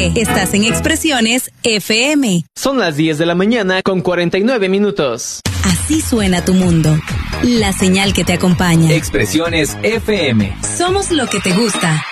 José. Estás en Expresiones FM. Son las 10 de la mañana con 49 minutos. Así suena tu mundo. La señal que te acompaña. Expresiones FM. Somos lo que te gusta.